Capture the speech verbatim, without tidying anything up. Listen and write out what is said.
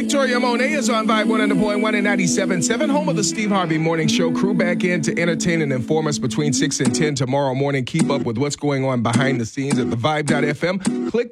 Victoria Monet is on Vibe one hundred point one and ninety-seven point seven, home of the Steve Harvey Morning Show. Crew back in to entertain and inform us between six and ten tomorrow morning. Keep up with what's going on behind the scenes at the vibe dot f m. Click